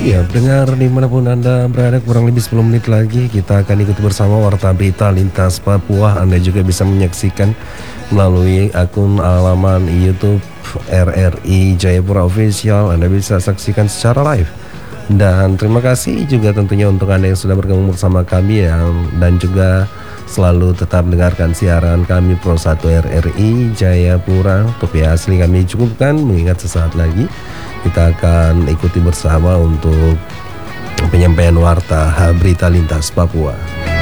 Ya, pendengar dimanapun Anda berada, kurang lebih 10 menit lagi kita akan ikuti bersama Warta Berita Lintas Papua. Anda juga bisa menyaksikan melalui akun halaman YouTube RRI Jayapura Official. Anda bisa saksikan secara live. Dan terima kasih juga tentunya untuk Anda yang sudah bergabung bersama kami dan juga selalu tetap dengarkan siaran kami Pro 1 RRI Jayapura. Untuk asli kami cukupkan, mengingat sesaat lagi kita akan ikuti bersama untuk penyampaian warta berita lintas Papua.